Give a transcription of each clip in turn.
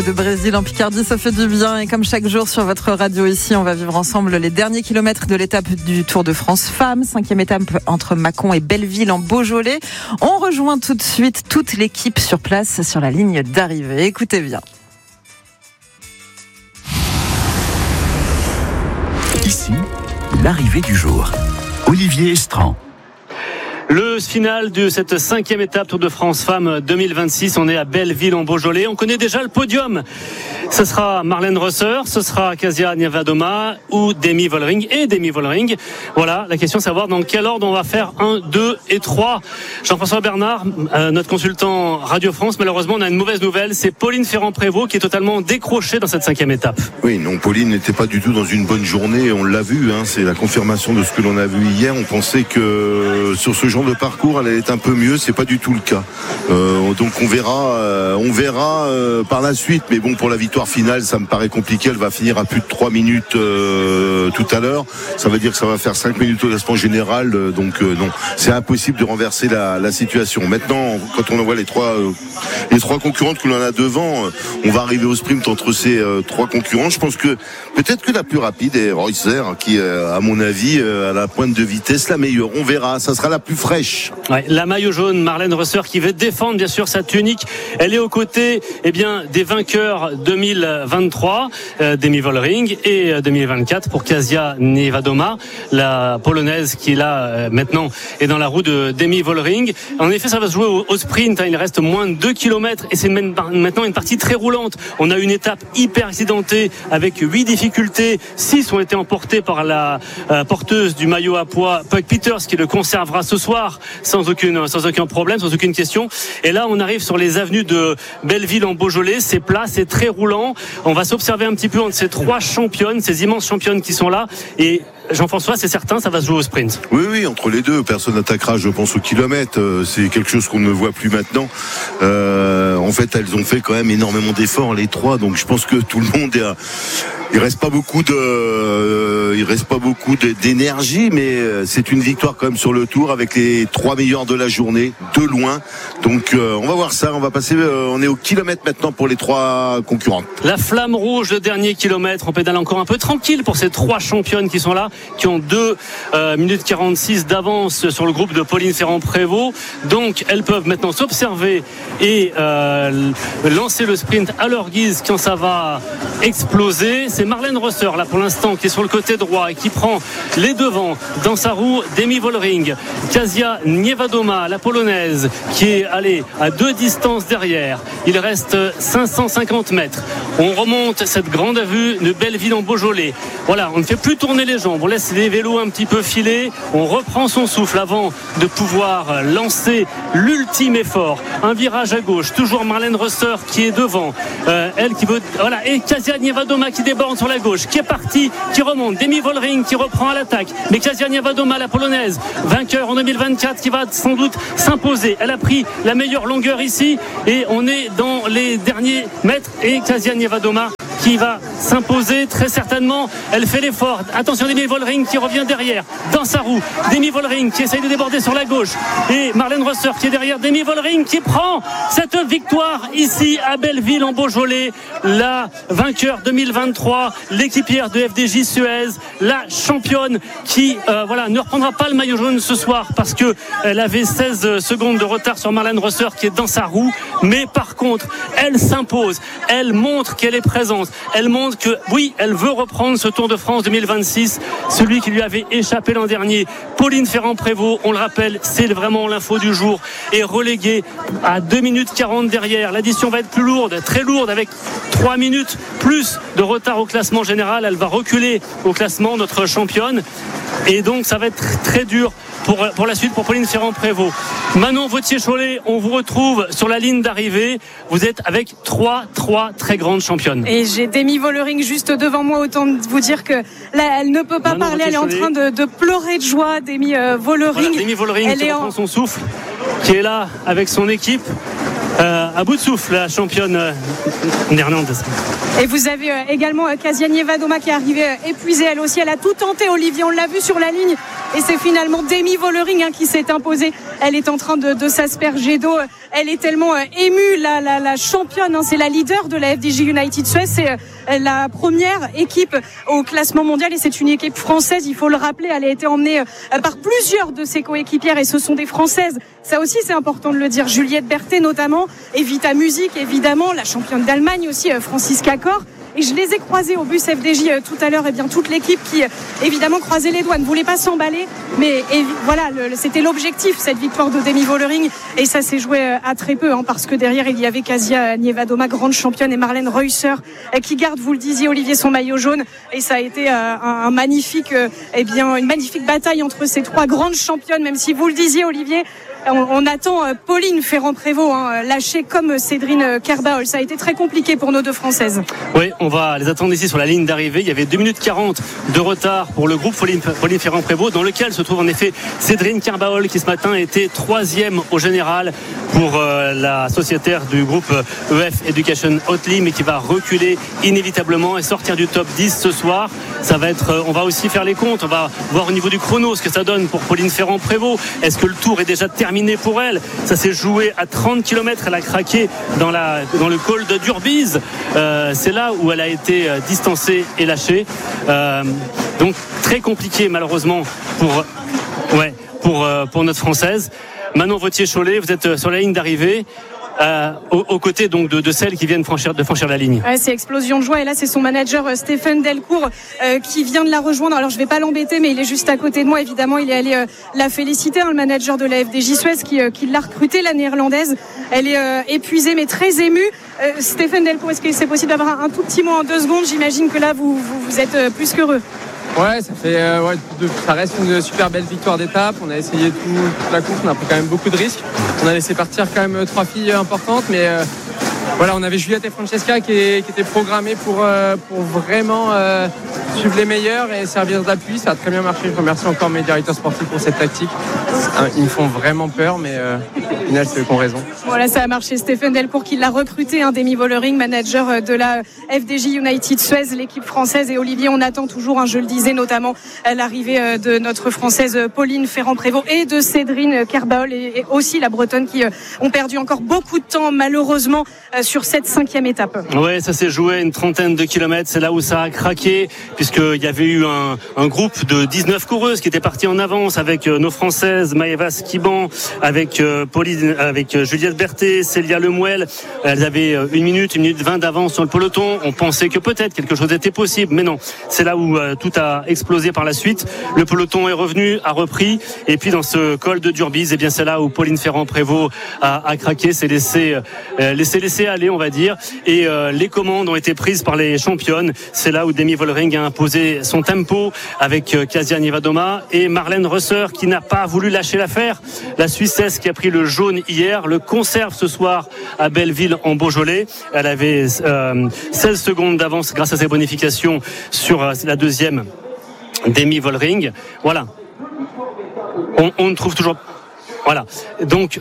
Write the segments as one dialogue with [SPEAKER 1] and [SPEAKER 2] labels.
[SPEAKER 1] De Brésil en Picardie, ça fait du bien. Et comme chaque jour sur votre radio ici, on va vivre ensemble les derniers kilomètres de l'étape du Tour de France Femmes. 5e étape entre Mâcon et Belleville en Beaujolais. On rejoint tout de suite toute l'équipe sur place sur la ligne d'arrivée. Écoutez bien.
[SPEAKER 2] Ici, l'arrivée du jour. Olivier Estran.
[SPEAKER 3] Le final de cette 5e étape Tour de France Femmes 2026. On est à Belleville en Beaujolais. On connaît déjà le podium. Ce sera Marlène Rosser, ce sera Kasia Niewiadoma ou Demi Vollering et Demi Vollering. Voilà, la question c'est de savoir dans quel ordre on va faire 1, 2 et 3. Jean-François Bernard, notre consultant Radio France, malheureusement on a une mauvaise nouvelle. C'est Pauline Ferrand-Prévot qui est totalement décrochée dans cette 5e étape.
[SPEAKER 4] Oui, non, Pauline n'était pas du tout dans une bonne journée. On l'a vu, c'est la confirmation de ce que l'on a vu hier. On pensait que sur ce genre de parcours, elle allait être un peu mieux. C'est pas du tout le cas. Donc on verra par la suite. Mais bon, pour la victoire finale, ça me paraît compliqué. Elle va finir à plus de 3 minutes tout à l'heure. Ça veut dire que ça va faire 5 minutes au classement général. Donc non, c'est impossible de renverser la situation. Maintenant, quand on voit les trois concurrentes que l'on a devant, on va arriver au sprint entre ces 3 concurrents. Je pense que peut-être que la plus rapide est Reusser, qui à mon avis à la pointe de vitesse la meilleure. On verra, ça sera la plus fraîche.
[SPEAKER 3] Ouais, la maillot jaune, Marlène Rosser, qui veut défendre bien sûr sa tunique. Elle est aux côtés des vainqueurs 2023, Demi Vollering, et 2024 pour Kasia Niewiadoma, la polonaise qui là maintenant est dans la roue de Demi Vollering. En effet, ça va se jouer au sprint. Il reste moins de 2 km et c'est maintenant une partie très roulante. On a une étape hyper accidentée avec 8 difficultés. 6 ont été emportées par la porteuse du maillot à pois, Puck Peters, qui le conservera ce soir sans aucun problème, sans aucune question. Et là, on arrive sur les avenues de Belleville en Beaujolais. C'est plat, c'est très roulant. On va s'observer un petit peu entre ces 3 championnes, ces immenses championnes qui sont là. Et Jean-François, c'est certain, ça va se jouer au sprint.
[SPEAKER 4] Oui, entre les deux, personne n'attaquera, je pense, au kilomètre. C'est quelque chose qu'on ne voit plus maintenant. En fait, elles ont fait quand même énormément d'efforts, les 3. Donc, je pense que tout le monde il reste pas beaucoup d'énergie, mais c'est une victoire quand même sur le Tour avec les 3 meilleurs de la journée, de loin. Donc, on va voir ça. On va passer. On est au kilomètre maintenant pour les 3 concurrentes.
[SPEAKER 3] La flamme rouge, le dernier kilomètre. On pédale encore un peu tranquille pour ces 3 championnes qui sont là, qui ont 2 minutes 46 d'avance sur le groupe de Pauline Ferrand-Prévot. Donc elles peuvent maintenant s'observer et lancer le sprint à leur guise quand ça va exploser. C'est Marlène Rosser là pour l'instant qui est sur le côté droit et qui prend les devants dans sa roue. Demi Vollering, Kasia Niewiadoma, la polonaise, qui est allée à 2 distances derrière. Il reste 550 mètres. On remonte cette grande avenue de Belleville en Beaujolais. Voilà, on ne fait plus tourner les jambes, on laisse les vélos un petit peu filer, on reprend son souffle avant de pouvoir lancer l'ultime effort. Un virage à gauche, toujours Marlène Rosser qui est devant, elle qui veut, voilà, et Kasia Niewiadoma qui déborde sur la gauche, qui est partie, qui remonte, Demi Vollering qui reprend à l'attaque, mais Kasia Niewiadoma, la polonaise, vainqueur en 2024, qui va sans doute s'imposer. Elle a pris la meilleure longueur ici et on est dans les derniers mètres et Kasia Niewiadoma qui va s'imposer très certainement. Elle fait l'effort. Attention, Demi Vollering qui revient derrière dans sa roue. Demi Vollering qui essaye de déborder sur la gauche et Marlène Rosser qui est derrière. Demi Vollering qui prend cette victoire ici à Belleville en Beaujolais. La vainqueur 2023, l'équipière de FDJ Suez, la championne qui ne reprendra pas le maillot jaune ce soir parce que elle avait 16 secondes de retard sur Marlène Rosser qui est dans sa roue. Mais par contre, elle s'impose. Elle montre qu'elle est présente. Elle montre que oui, elle veut reprendre ce Tour de France 2026, celui qui lui avait échappé l'an dernier. Pauline Ferrand-Prévot, on le rappelle, c'est vraiment l'info du jour, est reléguée à 2 minutes 40 derrière. L'addition va être plus lourde, très lourde, avec 3 minutes plus de retard au classement général. Elle va reculer au classement, notre championne, et donc ça va être très dur pour la suite pour Pauline Ferrand-Prévôt. Manon Vautier-Cholet, on vous retrouve sur la ligne d'arrivée. Vous êtes avec 3 très grandes championnes.
[SPEAKER 5] Et j'ai Demi Vollering juste devant moi. Autant vous dire que là, elle ne peut pas
[SPEAKER 3] Manon
[SPEAKER 5] parler. Elle est en train de pleurer de joie. Demi Vollering.
[SPEAKER 3] Voilà, Demi Vollering qui reprend son souffle, qui est là avec son équipe. À bout de souffle, la championne néerlandaise.
[SPEAKER 5] Et vous avez également Kasia Niewiadoma qui est arrivée épuisée elle aussi. Elle a tout tenté, Olivier, on l'a vu sur la ligne et c'est finalement Demi Vollering qui s'est imposée. Elle est en train de s'asperger d'eau. Elle est tellement émue, la championne, c'est la leader de la FDJ United Suez, c'est la première équipe au classement mondial et c'est une équipe française, il faut le rappeler. Elle a été emmenée par plusieurs de ses coéquipières et ce sont des Françaises. Ça aussi c'est important de le dire. Juliette Berthet notamment, Evita Music évidemment, la championne d'Allemagne aussi, Franziska Kor. Et je les ai croisés au bus FDJ tout à l'heure, et bien toute l'équipe qui évidemment croisait les doigts, ne voulait pas s'emballer, mais voilà, c'était l'objectif, cette victoire de Demi Vollering, et ça s'est joué à très peu, parce que derrière il y avait Kasia Nievadoma, grande championne, et Marlène Reusser qui garde, vous le disiez Olivier, son maillot jaune, et ça a été une magnifique bataille entre ces trois grandes championnes, même si vous le disiez Olivier, on attend Pauline Ferrand-Prévot lâcher comme Cédrine Kerbaol. Ça a été très compliqué pour nos deux Françaises.
[SPEAKER 3] Oui, on va les attendre ici sur la ligne d'arrivée. Il y avait 2 minutes 40 de retard pour le groupe Pauline Ferrand-Prévot, dans lequel se trouve en effet Cédrine Kerbaol, qui ce matin était 3e au général pour la sociétaire du groupe EF Education Hotly, mais qui va reculer inévitablement et sortir du top 10 ce soir. Ça va être, on va aussi faire les comptes, on va voir au niveau du chrono ce que ça donne pour Pauline Ferrand-Prévot. Est-ce que le tour est déjà terminé pour elle? Ça s'est joué à 30 km, elle a craqué dans le col de Durbiz. C'est là où elle a été distancée et lâchée. Donc très compliqué malheureusement pour notre Française. Manon Vautier-Cholet, vous êtes sur la ligne d'arrivée. Aux côtés donc de celles qui viennent de franchir la ligne.
[SPEAKER 5] Ouais, c'est explosion de joie et là c'est son manager Stéphane Delcourt qui vient de la rejoindre. Alors je vais pas l'embêter mais il est juste à côté de moi évidemment. Il est allé la féliciter, le manager de la FDJ Suez qui l'a recrutée, la néerlandaise. Elle est épuisée mais très émue. Stéphane Delcourt, est-ce que c'est possible d'avoir un tout petit mot en 2 secondes? J'imagine que là vous êtes plus qu'heureux.
[SPEAKER 6] Ouais, ça reste une super belle victoire d'étape. On a essayé toute la course, on a pris quand même beaucoup de risques. On a laissé partir quand même 3 filles importantes, mais voilà, on avait Juliette et Francesca qui étaient programmées pour vraiment suivre les meilleurs et servir d'appui. Ça a très bien marché. Je remercie encore mes directeurs sportifs pour cette tactique. Ils me font vraiment peur, mais au final, c'est eux qui ont raison.
[SPEAKER 5] Voilà, ça a marché. Stéphane Delcourt qui l'a recruté, Demi Vollering, manager de la FDJ United Suez, l'équipe française. Et Olivier, on attend toujours, je le disais, notamment l'arrivée de notre Française Pauline Ferrand-Prévot et de Cédrine Kerbaol et aussi la Bretonne qui ont perdu encore beaucoup de temps, malheureusement, sur cette 5e étape.
[SPEAKER 3] Ouais, ça s'est joué une 30aine de kilomètres. C'est là où ça a craqué, puisqu'il y avait eu un groupe de 19 coureuses qui étaient parties en avance avec nos Françaises, Maëva Skiban, avec Pauline, avec Juliette Berthet, Célia Lemuel. Elles avaient 1 minute 20 d'avance sur le peloton. On pensait que peut-être quelque chose était possible, mais non. C'est là où tout a explosé par la suite. Le peloton est revenu, a repris, et puis dans ce col de Durbiz, bien c'est là où Pauline Ferrand-Prévôt a craqué, s'est laissé aller, on va dire, et les commandes ont été prises par les championnes. C'est là où Demi Vollering a imposé son tempo avec Kasia Nievadoma et Marlène Reusser qui n'a pas voulu lâcher l'affaire. La Suissesse qui a pris le jaune hier le conserve ce soir à Belleville en Beaujolais. Elle avait 16 secondes d'avance grâce à ses bonifications sur la deuxième Demi Vollering. Voilà. On ne trouve toujours. Voilà. Donc,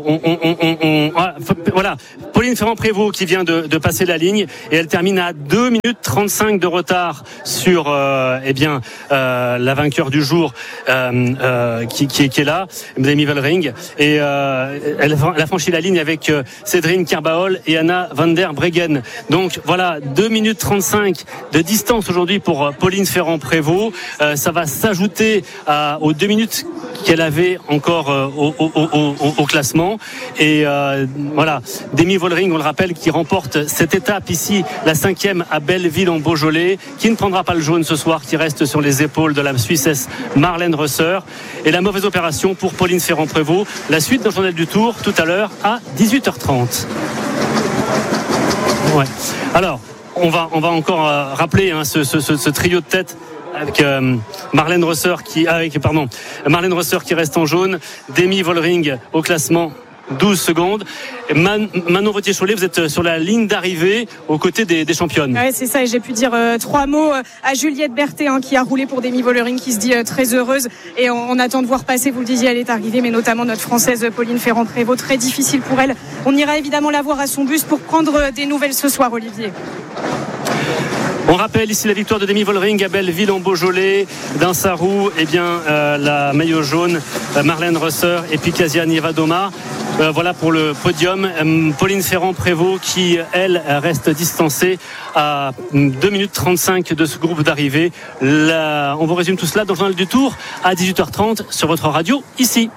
[SPEAKER 3] voilà. Pauline Ferrand-Prévot qui vient de passer la ligne et elle termine à 2 minutes 35 de retard sur, la vainqueur du jour, qui est là, Demi Vollering. Et, elle a franchi la ligne avec Cédrine Kerbaol et Anna van der Breggen. Donc, voilà, 2 minutes 35 de distance aujourd'hui pour Pauline Ferrand-Prévot. Ça va s'ajouter aux 2 minutes qu'elle avait encore au classement. Et voilà, Demi Vollering, on le rappelle, qui remporte cette étape ici, la 5e à Belleville en Beaujolais, qui ne prendra pas le jaune ce soir, qui reste sur les épaules de la Suissesse Marlène Reusser. Et la mauvaise opération pour Pauline Ferrand-Prévôt. La suite d'un journal du Tour tout à l'heure à 18h30. Ouais. Alors, on va encore rappeler ce trio de tête avec Marlène Reusser qui reste en jaune, Demi Vollering au classement 12 secondes. Manon Vautier-Cholet, vous êtes sur la ligne d'arrivée aux côtés des championnes.
[SPEAKER 5] Ouais, c'est ça, et j'ai pu dire 3 mots à Juliette Berthet qui a roulé pour Demi Vollering, qui se dit très heureuse, et on attend de voir passer, vous le disiez, elle est arrivée, mais notamment notre Française Pauline Ferrand-Prévot, très difficile pour elle. On ira évidemment la voir à son bus pour prendre des nouvelles ce soir, Olivier.
[SPEAKER 3] On rappelle ici la victoire de Demi Vollering à Belleville en Beaujolais, d'Insarou, la maillot jaune, Marlène Rosser et puis Kasia Nievadoma. Voilà pour le podium. Pauline Ferrand-Prévot qui, elle, reste distancée à 2 minutes 35 de ce groupe d'arrivée. On vous résume tout cela dans le journal du Tour à 18h30 sur votre radio ici.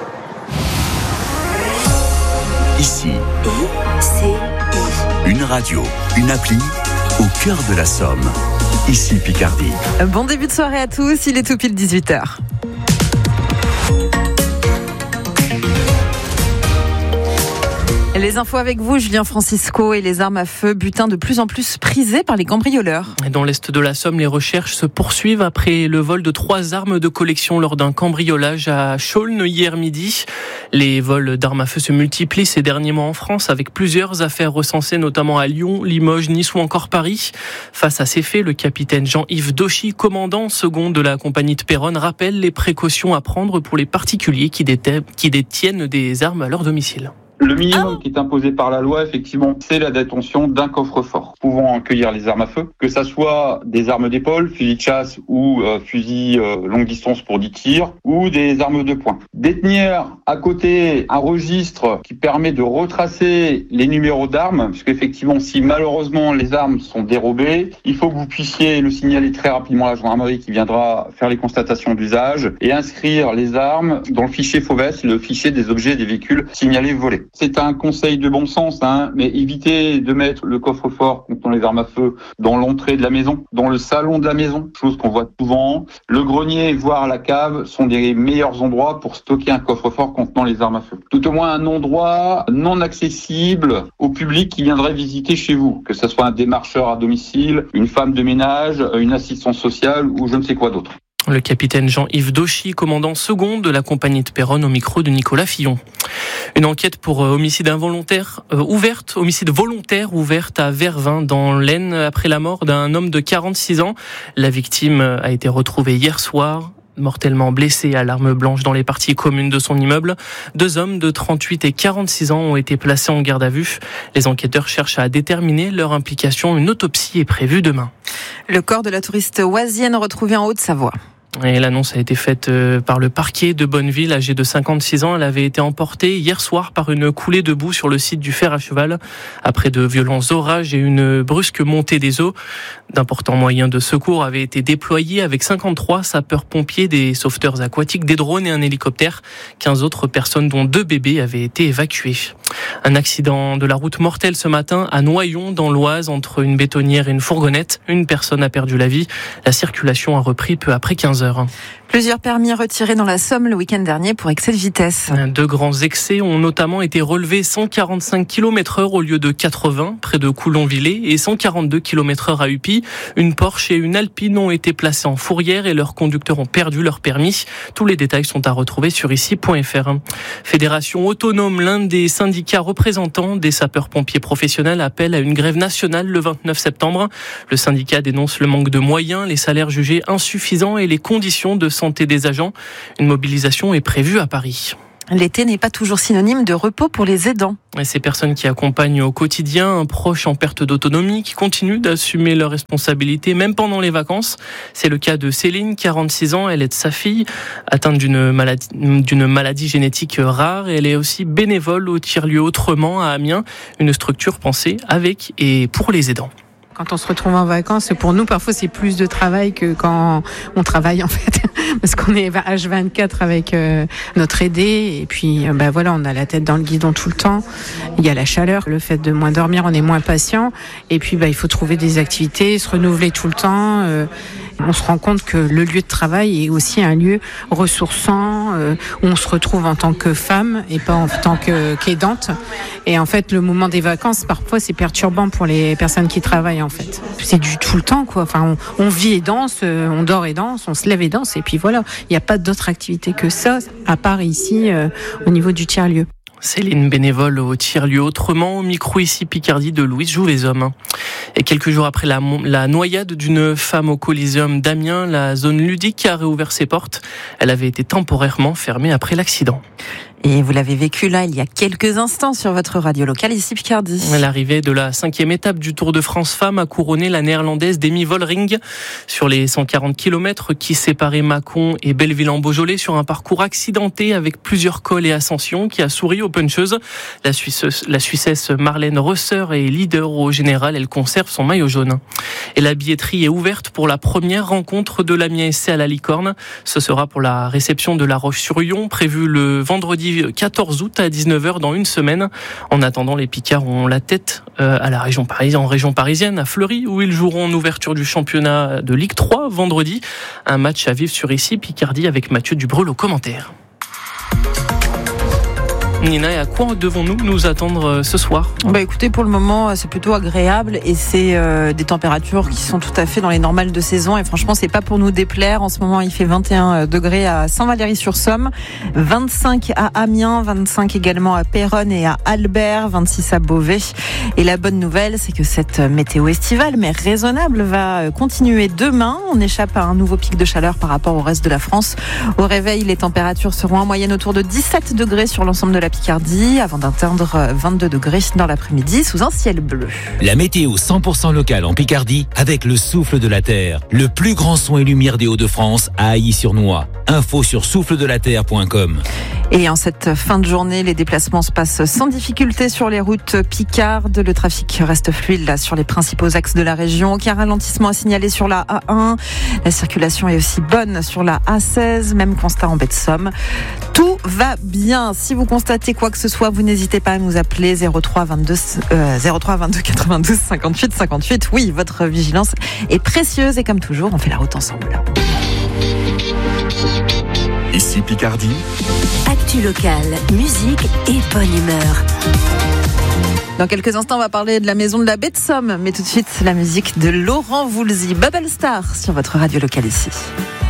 [SPEAKER 2] Ici. Une radio, une appli au cœur de la Somme. Ici Picardie.
[SPEAKER 1] Bon début de soirée à tous, il est tout pile 18h. Les infos avec vous, Julien Francisco, et les armes à feu, butin de plus en plus prisé par les cambrioleurs.
[SPEAKER 7] Dans l'est de la Somme, les recherches se poursuivent après le vol de 3 armes de collection lors d'un cambriolage à Chaulnes hier midi. Les vols d'armes à feu se multiplient ces derniers mois en France avec plusieurs affaires recensées notamment à Lyon, Limoges, Nice ou encore Paris. Face à ces faits, le capitaine Jean-Yves Dauchy, commandant second de la compagnie de Péronne, rappelle les précautions à prendre pour les particuliers qui détiennent des armes à leur domicile.
[SPEAKER 8] Le minimum qui est imposé par la loi, effectivement, c'est la détention d'un coffre-fort pouvant accueillir les armes à feu, que ça soit des armes d'épaule, fusils de chasse ou fusils longue distance pour 10 tirs, ou des armes de poing. Détenir à côté un registre qui permet de retracer les numéros d'armes, puisque effectivement, si malheureusement les armes sont dérobées, il faut que vous puissiez le signaler très rapidement à la gendarmerie qui viendra faire les constatations d'usage et inscrire les armes dans le fichier FOVES, le fichier des objets et des véhicules signalés volés. C'est un conseil de bon sens, mais évitez de mettre le coffre-fort contenant les armes à feu dans l'entrée de la maison, dans le salon de la maison, chose qu'on voit souvent. Le grenier, voire la cave, sont des meilleurs endroits pour stocker un coffre-fort contenant les armes à feu. Tout au moins un endroit non accessible au public qui viendrait visiter chez vous, que ce soit un démarcheur à domicile, une femme de ménage, une assistante sociale ou je ne sais quoi d'autre.
[SPEAKER 7] Le capitaine Jean-Yves Dauchy, commandant second de la compagnie de Péronne, au micro de Nicolas Fillon. Une enquête pour homicide volontaire ouverte à Vervins dans l'Aisne après la mort d'un homme de 46 ans. La victime a été retrouvée hier soir, mortellement blessé à l'arme blanche dans les parties communes de son immeuble. 2 hommes de 38 et 46 ans ont été placés en garde à vue. Les enquêteurs cherchent à déterminer leur implication. Une autopsie est prévue demain.
[SPEAKER 1] Le corps de la touriste oisienne retrouvé en Haute-Savoie.
[SPEAKER 7] Et l'annonce a été faite par le parquet de Bonneville, âgée de 56 ans. Elle avait été emportée hier soir par une coulée de boue sur le site du Fer à Cheval. Après de violents orages et une brusque montée des eaux, d'importants moyens de secours avaient été déployés avec 53 sapeurs-pompiers, des sauveteurs aquatiques, des drones et un hélicoptère. 15 autres personnes, dont 2 bébés, avaient été évacuées. Un accident de la route mortel ce matin à Noyon, dans l'Oise, entre une bétonnière et une fourgonnette. Une personne a perdu la vie. La circulation a repris peu après 15 heures.
[SPEAKER 1] Plusieurs permis retirés dans la Somme le week-end dernier pour excès de vitesse.
[SPEAKER 7] 2 grands excès ont notamment été relevés. 145 km/h au lieu de 80 près de Coulonvillers et 142 km/h à Upy. Une Porsche et une Alpine ont été placées en fourrière et leurs conducteurs ont perdu leur permis. Tous les détails sont à retrouver sur ici.fr. Fédération autonome, l'un des syndicats représentants des sapeurs-pompiers professionnels, appelle à une grève nationale le 29 septembre. Le syndicat dénonce le manque de moyens, les salaires jugés insuffisants et les conditions de santé des agents. Une mobilisation est prévue à Paris.
[SPEAKER 1] L'été n'est pas toujours synonyme de repos pour les aidants.
[SPEAKER 7] Et ces personnes qui accompagnent au quotidien un proche en perte d'autonomie, qui continuent d'assumer leurs responsabilités même pendant les vacances. C'est le cas de Céline, 46 ans. Elle aide sa fille, atteinte d'une maladie génétique rare. Et elle est aussi bénévole au tiers-lieu Autrement à Amiens, une structure pensée avec et pour les aidants.
[SPEAKER 9] Quand on se retrouve en vacances, pour nous, parfois, c'est plus de travail que quand on travaille, en fait. Parce qu'on est H24 avec notre aidé. Et puis, voilà, on a la tête dans le guidon tout le temps. Il y a la chaleur, le fait de moins dormir, on est moins patient. Et puis, il faut trouver des activités, se renouveler tout le temps. On se rend compte que le lieu de travail est aussi un lieu ressourçant, où on se retrouve en tant que femme et pas en tant qu'aidante. Et en fait, le moment des vacances, parfois, c'est perturbant pour les personnes qui travaillent, en fait. C'est du tout le temps, quoi. Enfin, on vit et danse, on dort et danse, on se lève et danse, et puis voilà. Il n'y a pas d'autre activité que ça, à part ici, au niveau du tiers-lieu.
[SPEAKER 7] Céline, bénévole au tiers-lieu Autrement, au micro ici Picardie de Louise Jouvezhomme. Et quelques jours après la noyade d'une femme au Coliseum d'Amiens, la zone ludique a réouvert ses portes. Elle avait été temporairement fermée après l'accident.
[SPEAKER 1] Et vous l'avez vécu là il y a quelques instants sur votre radio locale ici Picardie.
[SPEAKER 7] L'arrivée de la 5e étape du Tour de France Femmes a couronné la néerlandaise Demi Vollering sur les 140 km qui séparaient Mâcon et Belleville-en-Beaujolais sur un parcours accidenté avec plusieurs cols et ascensions qui a souri aux puncheuses. La Suissesse Marlène Rösser est leader au général, elle conserve son maillot jaune. Et la billetterie est ouverte pour la première rencontre de l'Amiens SC à la Licorne. Ce sera pour la réception de La Roche-sur-Yon, prévue le vendredi 14 août à 19h dans une semaine. En attendant, les Picards ont la tête en région parisienne, à Fleury, où ils joueront en ouverture du championnat de Ligue 3 vendredi. Un match à vivre sur ici Picardie avec Mathieu Dubreuil au commentaire. Nina, et à quoi devons-nous nous attendre ce soir ?
[SPEAKER 1] Écoutez, pour le moment, c'est plutôt agréable et c'est des températures qui sont tout à fait dans les normales de saison. Et franchement, c'est pas pour nous déplaire. En ce moment, il fait 21 degrés à Saint-Valery-sur-Somme, 25 à Amiens, 25 également à Péronne et à Albert, 26 à Beauvais. Et la bonne nouvelle, c'est que cette météo estivale, mais raisonnable, va continuer demain. On échappe à un nouveau pic de chaleur par rapport au reste de la France. Au réveil, les températures seront en moyenne autour de 17 degrés sur l'ensemble de la Picardie, avant d'atteindre 22 degrés dans l'après-midi sous un ciel bleu.
[SPEAKER 10] La météo 100% locale en Picardie avec le souffle de la terre. Le plus grand son et lumière des Hauts-de-France à Ailly-sur-Noix. Info sur souffledelaterre.com.
[SPEAKER 1] Et en cette fin de journée, les déplacements se passent sans difficulté sur les routes picardes. Le trafic reste fluide là sur les principaux axes de la région. Aucun ralentissement à signaler sur la A1. La circulation est aussi bonne sur la A16. Même constat en baie de Somme. Tout va bien. Si vous constatez quoi que ce soit, vous n'hésitez pas à nous appeler 03 22 92 58 58. Oui, votre vigilance est précieuse et comme toujours, on fait la route ensemble.
[SPEAKER 2] Ici Picardie.
[SPEAKER 11] Actu locale, musique et bonne humeur.
[SPEAKER 1] Dans quelques instants, on va parler de la maison de la baie de Somme. Mais tout de suite, la musique de Laurent Voulzy, Bubble Star, sur votre radio locale ici.